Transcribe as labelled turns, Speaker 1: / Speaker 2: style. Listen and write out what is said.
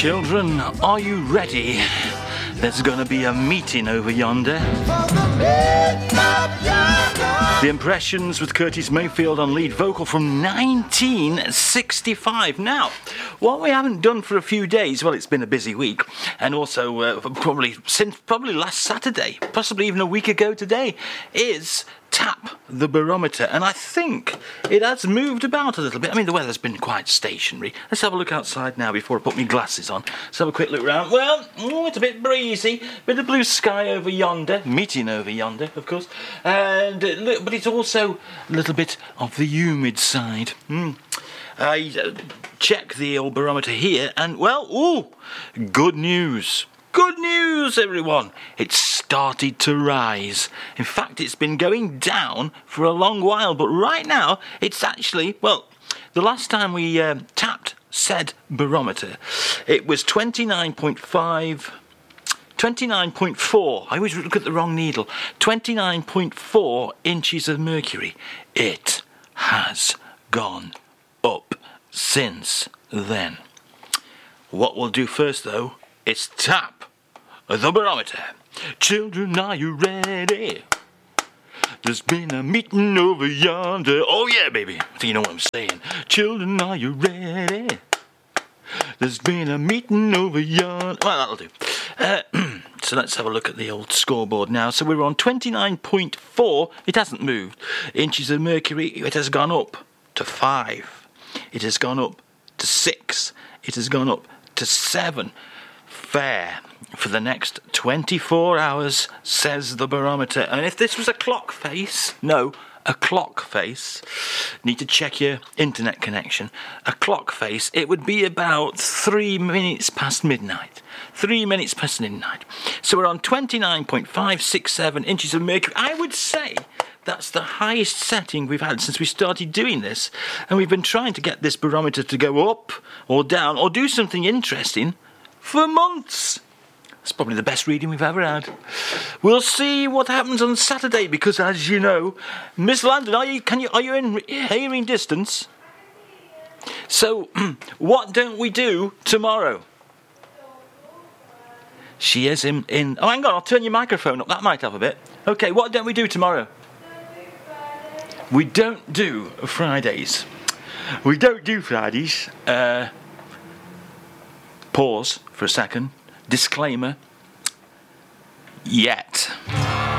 Speaker 1: Children, are you ready? There's going to be a meeting over yonder. The Impressions with Curtis Mayfield on lead vocal from 1965. Now, what we haven't done for a few days, well, it's been a busy week, and also probably last Saturday, possibly even a week ago today, is Tap the Barometer, and I think it has moved about a little bit. I mean, the weather's been quite stationary. Let's have a look outside now before I put my glasses on. Let's have a quick look round. Well, it's a bit breezy, bit of blue sky over yonder, meeting over yonder, of course, and but it's also a little bit of the humid side. I check the old barometer here, and well, good news. Good news, everyone! It's started to rise. In fact, it's been going down for a long while, but right now, it's actually, well, the last time we tapped said barometer, it was 29.5, 29.4, I always look at the wrong needle, 29.4 inches of mercury. It has gone up since then. What we'll do first, though, is tap the barometer. Children, are you ready? There's been a meeting over yonder. Oh yeah, baby. I think you know what I'm saying. Children, are you ready? There's been a meeting over yonder. Well, that'll do. So let's have a look at the old scoreboard now. So we're on 29.4. It hasn't moved. Inches of mercury. It has gone up to 5. It has gone up to 6. It has gone up to 7. Fair for the next 24 hours, says the barometer. And if this was a clock face, need to check your internet connection, a clock face, it would be about 3 minutes past midnight. 3 minutes past midnight. So we're on 29.567 inches of mercury. I would say that's the highest setting we've had since we started doing this. And we've been trying to get this barometer to go up or down or do something interesting for months. It's probably the best reading we've ever had. We'll see what happens on Saturday because, as you know, Miss Landon, are you in hearing distance? So, what don't we do tomorrow? She is in. Oh, hang on, I'll turn your microphone up. That might help a bit. Okay, what don't we do tomorrow? We don't do Fridays. We don't do Fridays. Pause for a second. Disclaimer. Yet.